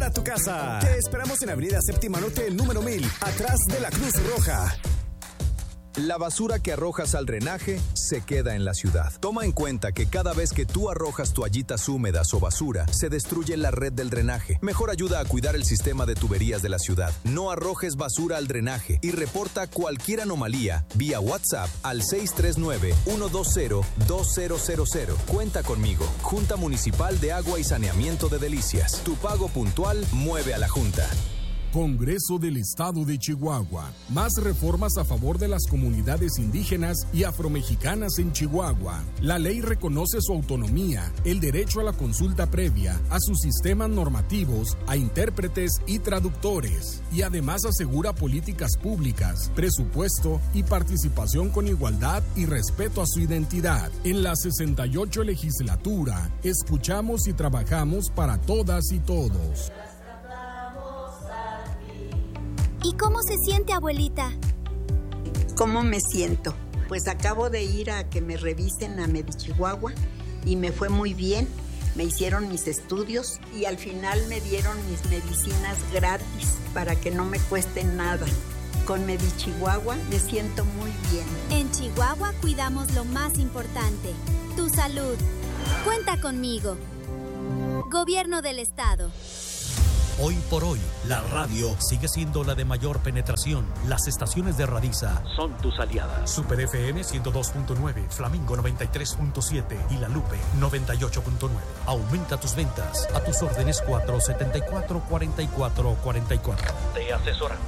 para tu casa. Te esperamos en Avenida Séptima Norte, número 1000, atrás de la Cruz Roja. La basura que arrojas al drenaje se queda en la ciudad. Toma en cuenta que cada vez que tú arrojas toallitas húmedas o basura, se destruye la red del drenaje. Mejor ayuda a cuidar el sistema de tuberías de la ciudad. No arrojes basura al drenaje y reporta cualquier anomalía vía WhatsApp al 639-120-2000. Cuenta conmigo. Junta Municipal de Agua y Saneamiento de Delicias. Tu pago puntual mueve a la Junta. Congreso del Estado de Chihuahua. Más reformas a favor de las comunidades indígenas y afromexicanas en Chihuahua. La ley reconoce su autonomía, el derecho a la consulta previa, a sus sistemas normativos, a intérpretes y traductores. Y además asegura políticas públicas, presupuesto y participación con igualdad y respeto a su identidad. En la 68 legislatura, escuchamos y trabajamos para todas y todos. ¿Y cómo se siente, abuelita? ¿Cómo me siento? Pues acabo de ir a que me revisen a Medichihuahua y me fue muy bien. Me hicieron mis estudios y al final me dieron mis medicinas gratis para que no me cuesten nada. Con Medichihuahua me siento muy bien. En Chihuahua cuidamos lo más importante, tu salud. Cuenta conmigo. Gobierno del Estado. Hoy por hoy, la radio sigue siendo la de mayor penetración. Las estaciones de Radiza son tus aliadas. Super FM 102.9, Flamingo 93.7 y La Lupe 98.9. Aumenta tus ventas. A tus órdenes 474-4444. Te asesoramos.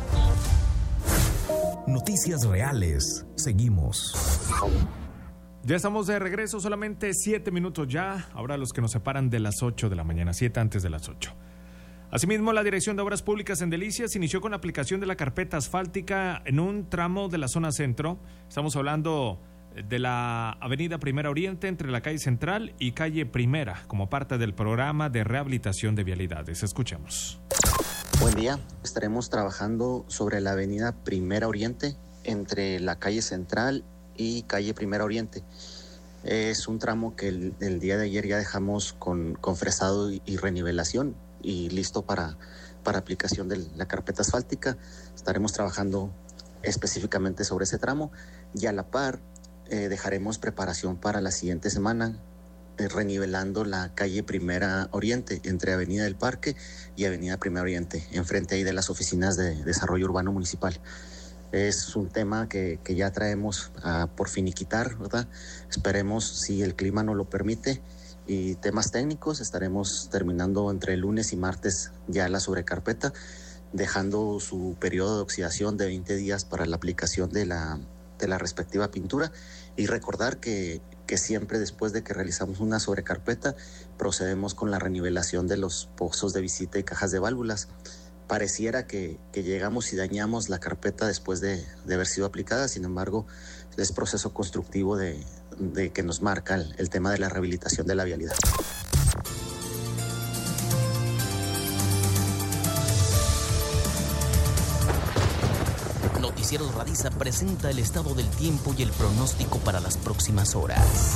Noticias reales. Seguimos. Ya estamos de regreso, solamente 7 minutos ya. Ahora los que nos separan de las 8 de la mañana, 7 antes de las 8. Asimismo, la Dirección de Obras Públicas en Delicias inició con la aplicación de la carpeta asfáltica en un tramo de la zona centro. Estamos hablando de la avenida Primera Oriente entre la calle Central y calle Primera, como parte del programa de rehabilitación de vialidades. Escuchemos. Buen día, estaremos trabajando sobre la avenida Primera Oriente entre la calle Central y calle Primera Oriente. Es un tramo que el día de ayer ya dejamos con fresado y renivelación y listo para aplicación de la carpeta asfáltica. Estaremos trabajando específicamente sobre ese tramo y a la par dejaremos preparación para la siguiente semana, renivelando la calle Primera Oriente entre Avenida del Parque y Avenida Primera Oriente, enfrente ahí de las oficinas de Desarrollo Urbano Municipal. Es un tema que ya traemos por finiquitar, ¿verdad? Esperemos, si el clima nos lo permite, y temas técnicos, estaremos terminando entre lunes y martes ya la sobrecarpeta, dejando su periodo de oxidación de 20 días para la aplicación de la respectiva pintura. Y recordar que siempre después de que realizamos una sobrecarpeta, procedemos con la renivelación de los pozos de visita y cajas de válvulas. Pareciera que llegamos y dañamos la carpeta después de haber sido aplicada, sin embargo, es proceso constructivo de que nos marca el tema de la rehabilitación de la vialidad. Noticieros Radiza presenta el estado del tiempo y el pronóstico para las próximas horas.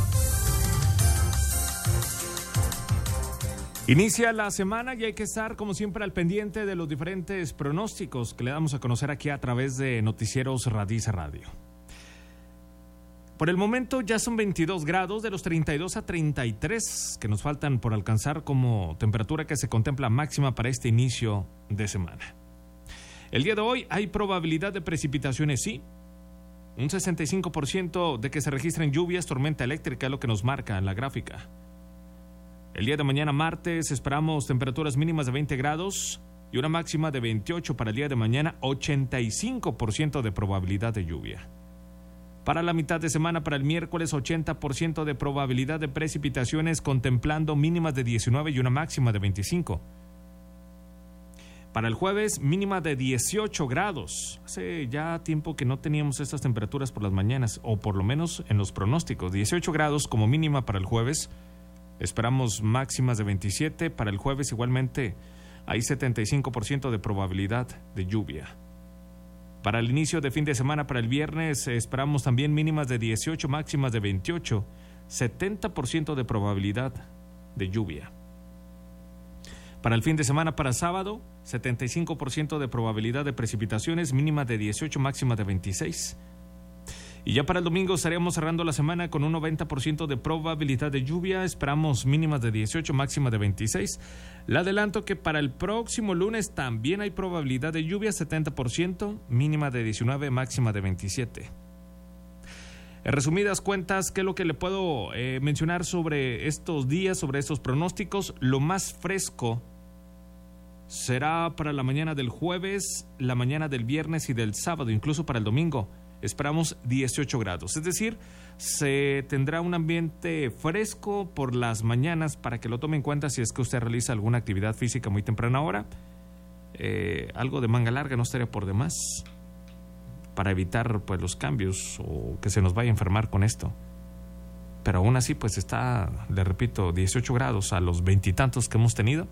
Inicia la semana y hay que estar, como siempre, al pendiente de los diferentes pronósticos que le damos a conocer aquí a través de Noticieros Radiza Radio. Por el momento ya son 22 grados, de los 32 a 33 que nos faltan por alcanzar como temperatura que se contempla máxima para este inicio de semana. El día de hoy hay probabilidad de precipitaciones, sí. Un 65% de que se registren lluvias, tormenta eléctrica, es lo que nos marca en la gráfica. El día de mañana, martes, esperamos temperaturas mínimas de 20 grados y una máxima de 28 para el día de mañana, 85% de probabilidad de lluvia. Para la mitad de semana, para el miércoles, 80% de probabilidad de precipitaciones, contemplando mínimas de 19 y una máxima de 25. Para el jueves, mínima de 18 grados. Hace ya tiempo que no teníamos estas temperaturas por las mañanas, o por lo menos en los pronósticos. 18 grados como mínima para el jueves. Esperamos máximas de 27. Para el jueves, igualmente, hay 75% de probabilidad de lluvia. Para el inicio de fin de semana, para el viernes, esperamos también mínimas de 18, máximas de 28, 70% de probabilidad de lluvia. Para el fin de semana, para sábado, 75% de probabilidad de precipitaciones, mínima de 18, máxima de 26. Y ya para el domingo estaríamos cerrando la semana con un 90% de probabilidad de lluvia. Esperamos mínimas de 18, máxima de 26. Le adelanto que para el próximo lunes también hay probabilidad de lluvia, 70%, mínima de 19, máxima de 27. En resumidas cuentas, ¿qué es lo que le puedo mencionar sobre estos días, sobre estos pronósticos? Lo más fresco será para la mañana del jueves, la mañana del viernes y del sábado, incluso para el domingo. Esperamos 18 grados, es decir, se tendrá un ambiente fresco por las mañanas para que lo tome en cuenta si es que usted realiza alguna actividad física muy temprana hora. Algo de manga larga no estaría por demás para evitar pues los cambios o que se nos vaya a enfermar con esto. Pero aún así pues está, le repito, 18 grados a los 20 y tantos que hemos tenido.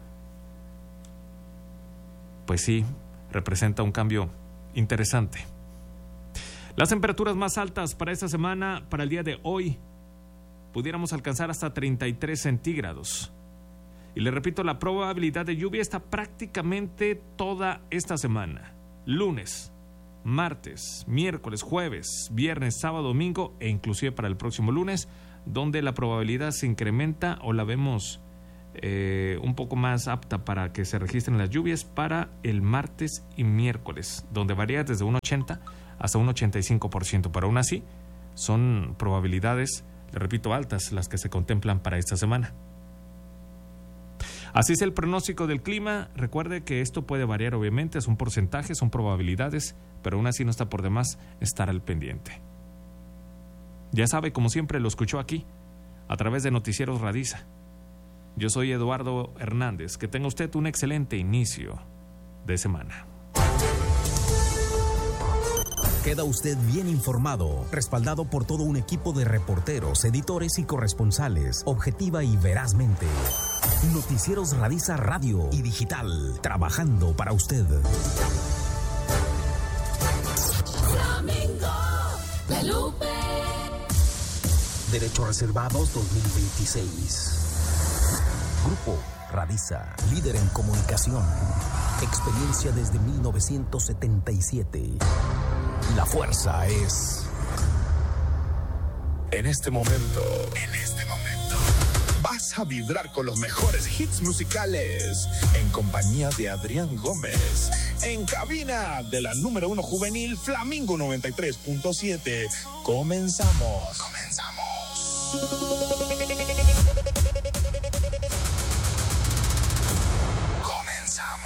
Pues sí, representa un cambio interesante. Las temperaturas más altas para esta semana, para el día de hoy, pudiéramos alcanzar hasta 33 centígrados. Y le repito, la probabilidad de lluvia está prácticamente toda esta semana. Lunes, martes, miércoles, jueves, viernes, sábado, domingo e inclusive para el próximo lunes, donde la probabilidad se incrementa o la vemos un poco más apta para que se registren las lluvias para el martes y miércoles, donde varía desde un 80 hasta un 85%, pero aún así son probabilidades, le repito, altas las que se contemplan para esta semana. Así es el pronóstico del clima. Recuerde que esto puede variar, obviamente, es un porcentaje, son probabilidades, pero aún así no está por demás estar al pendiente. Ya sabe, como siempre lo escuchó aquí, a través de Noticieros Radiza. Yo soy Eduardo Hernández. Que tenga usted un excelente inicio de semana. Queda usted bien informado, respaldado por todo un equipo de reporteros, editores y corresponsales, objetiva y verazmente. Noticieros Radiza Radio y Digital, trabajando para usted. Flamingo de Lupe. Derechos Reservados 2026. Grupo Radiza, líder en comunicación. Experiencia desde 1977. La fuerza es... En este momento, vas a vibrar con los mejores hits musicales en compañía de Adrián Gómez. En cabina de la número 1 juvenil Flamingo 93.7. Comenzamos.